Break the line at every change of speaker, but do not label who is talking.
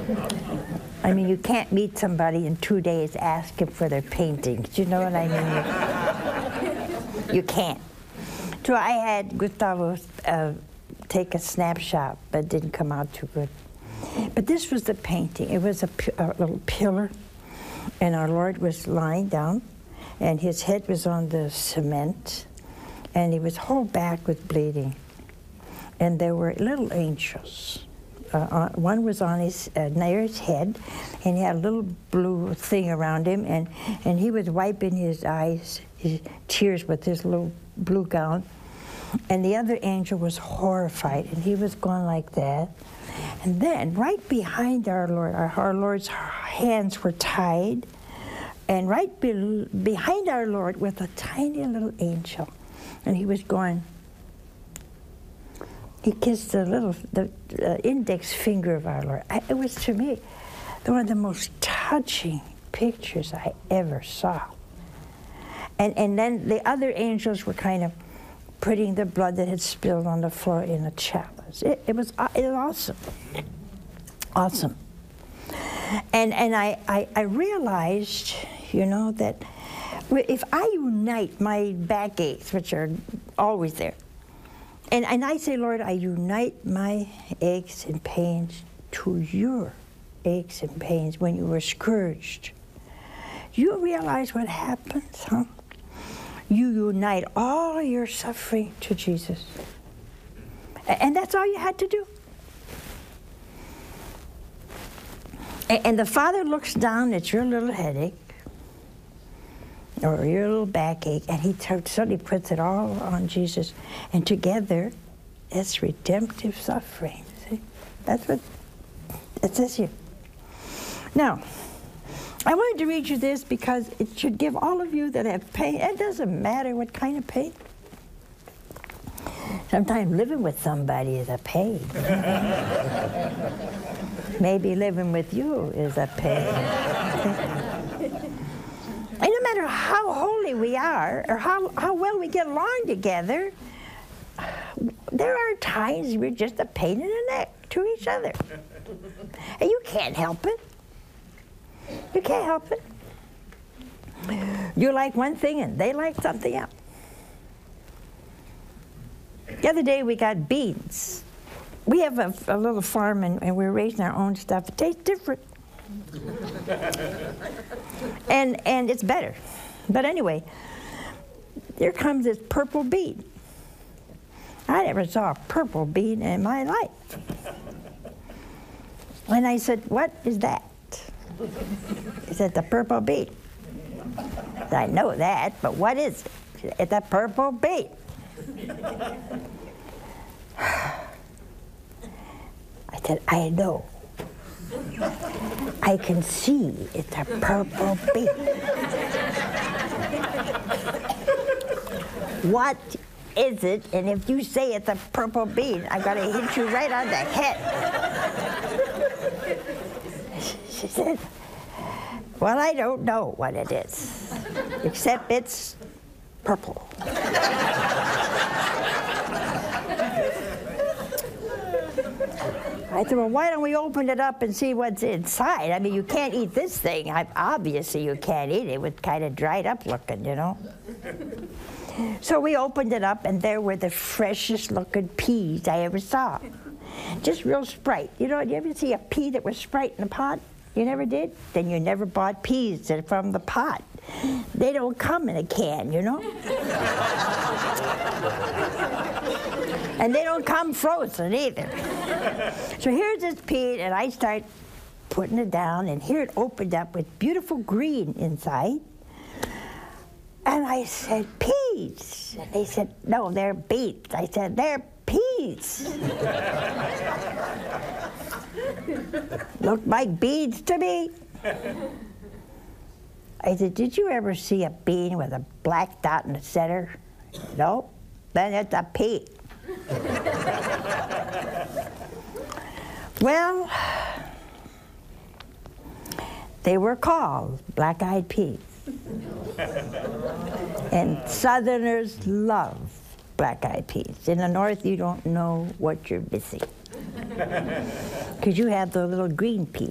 I mean, you can't meet somebody in 2 days, ask them for their paintings. Do you know what I mean? You can't. So I had Gustavo take a snapshot, but it didn't come out too good. But this was the painting. It was a little pillar, and our Lord was lying down, and his head was on the cement, and he was whole back was bleeding. And there were little angels. One was on his near his head, and he had a little blue thing around him, and he was wiping his eyes, his tears with his little blue gown. And the other angel was horrified, and he was going like that. And then, right behind our Lord, our Lord's hands were tied, and right behind our Lord was a tiny little angel, and he was going. He kissed the index finger of our Lord. It was, to me, one of the most touching pictures I ever saw. And then the other angels were kind of putting the blood that had spilled on the floor in a chalice. It was awesome. Awesome. And I realized, you know, that if I unite my backaches, which are always there, and I say, Lord, I unite my aches and pains to your aches and pains when you were scourged. You realize what happens, huh? You unite all your suffering to Jesus. And that's all you had to do. And the Father looks down at your little headache or your little backache, and he suddenly puts it all on Jesus. And together, it's redemptive suffering. See? That's what it says here. Now, I wanted to read you this because it should give all of you that have pain, it doesn't matter what kind of pain. Sometimes living with somebody is a pain. Maybe living with you is a pain. And no matter how holy we are or how well we get along together, there are times we're just a pain in the neck to each other. And you can't help it. You can't help it. You like one thing and they like something else. The other day we got beans. We have a little farm and we're raising our own stuff. It tastes different. and it's better. But anyway, here comes this purple bean. I never saw a purple bean in my life. And I said, what is that? He said, the purple bean. I know that, but what is it? It's a purple bean. I said, I know. I can see it's a purple bean. What is it? And if you say it's a purple bean, I'm going to hit you right on the head. She said, well, I don't know what it is, except it's purple. I said, well, why don't we open it up and see what's inside? I mean, you can't eat this thing. Obviously, you can't eat it. It was kind of dried up looking, you know. So we opened it up, and there were the freshest looking peas I ever saw. Just real Sprite. You know, you ever see a pea that was Sprite in a pot? You never did? Then you never bought peas that are from the pot. They don't come in a can, you know? And they don't come frozen either. So here's this pea, and I start putting it down, and here it opened up with beautiful green inside. And I said, peas. And they said, no, they're beets. I said, they're peas. Looked like beads to me. I said, did you ever see a bean with a black dot in the center? No, then it's a pea. Well, they were called black-eyed peas. And Southerners love black-eyed peas. In the North, you don't know what you're missing. Because you have the little green peas.